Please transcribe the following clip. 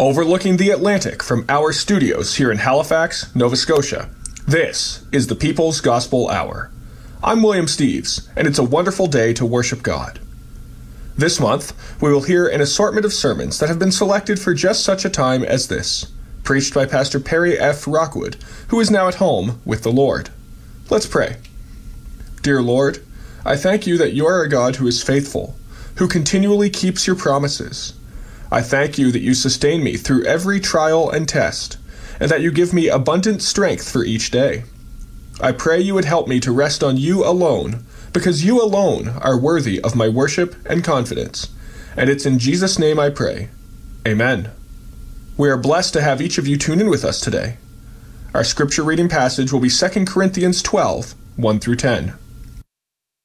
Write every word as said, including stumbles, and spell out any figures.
Overlooking the Atlantic from our studios here in Halifax, Nova Scotia, this is the People's Gospel Hour. I'm William Steves, and it's a wonderful day to worship God. This month, we will hear an assortment of sermons that have been selected for just such a time as this, preached by Pastor Perry F. Rockwood, who is now at home with the Lord. Let's pray. Dear Lord, I thank you that you are a God who is faithful, who continually keeps your promises. I thank you that you sustain me through every trial and test, and that you give me abundant strength for each day. I pray you would help me to rest on you alone, because you alone are worthy of my worship and confidence. And it's in Jesus' name I pray. Amen. We are blessed to have each of you tune in with us today. Our scripture reading passage will be Second Corinthians twelve, one through ten.